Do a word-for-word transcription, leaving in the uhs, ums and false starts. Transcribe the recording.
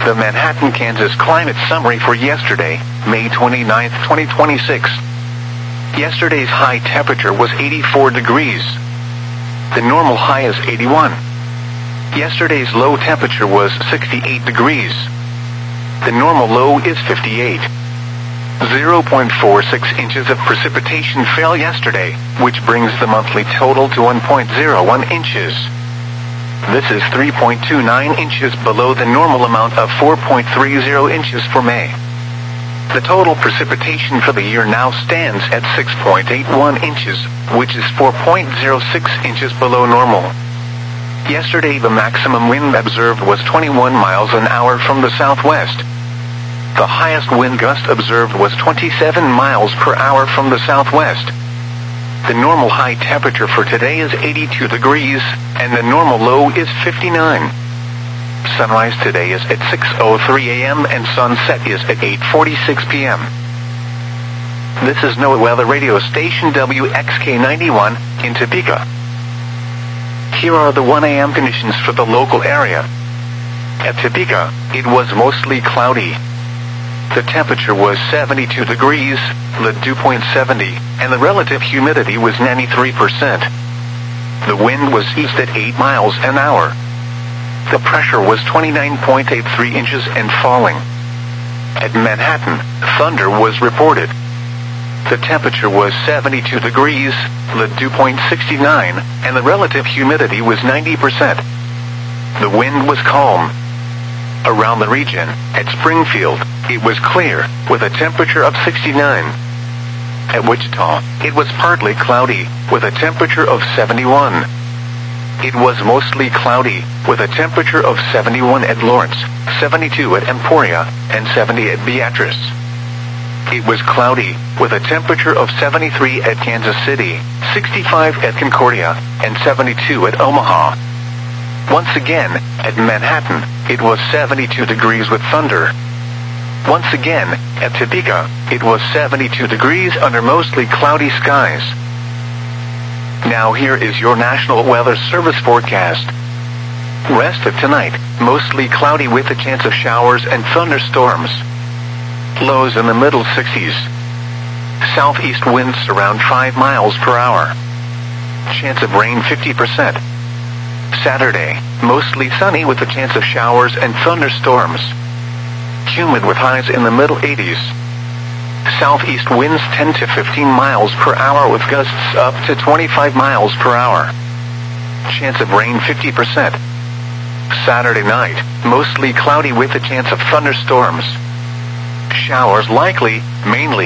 The Manhattan, Kansas climate summary for yesterday, May twenty-ninth, twenty twenty-six. Yesterday's high temperature was eighty-four degrees. The normal high is eighty-one. Yesterday's low temperature was sixty-eight degrees. The normal low is fifty-eight. zero point four six inches of precipitation fell yesterday, which brings the monthly total to one point zero one inches. This is three point two nine inches below the normal amount of four point three zero inches for May. The total precipitation for the year now stands at six point eight one inches, which is four point zero six inches below normal. Yesterday the maximum wind observed was twenty-one miles an hour from the southwest. The highest wind gust observed was twenty-seven miles per hour from the southwest. The normal high temperature for today is eighty-two degrees, and the normal low is fifty-nine. Sunrise today is at six oh three a.m. and sunset is at eight forty-six p.m. This is NOAA Weather Radio Station W X K ninety-one in Topeka. Here are the one a.m. conditions for the local area. At Topeka, it was mostly cloudy. The temperature was seventy-two degrees, the dew point seventy, and the relative humidity was ninety-three percent. The wind was east at eight miles an hour. The pressure was twenty-nine point eight three inches and falling. At Manhattan, thunder was reported. The temperature was seventy-two degrees, the dew point sixty-nine, and the relative humidity was ninety percent. The wind was calm. Around the region, at Springfield, it was clear, with a temperature of sixty-nine. At Wichita, it was partly cloudy, with a temperature of seventy-one. It was mostly cloudy, with a temperature of seventy-one at Lawrence, seventy-two at Emporia, and seventy at Beatrice. It was cloudy, with a temperature of seventy-three at Kansas City, sixty-five at Concordia, and seventy-two at Omaha. Once again, at Manhattan, it was seventy-two degrees with thunder. Once again, at Topeka, it was seventy-two degrees under mostly cloudy skies. Now here is your National Weather Service forecast. Rest of tonight, mostly cloudy with a chance of showers and thunderstorms. Lows in the middle sixties. Southeast winds around five miles per hour. Chance of rain fifty percent. Saturday, mostly sunny with a chance of showers and thunderstorms. Humid with highs in the middle eighties. Southeast winds ten to fifteen miles per hour with gusts up to twenty-five miles per hour. Chance of rain fifty percent. Saturday night, mostly cloudy with a chance of thunderstorms. Showers likely, mainly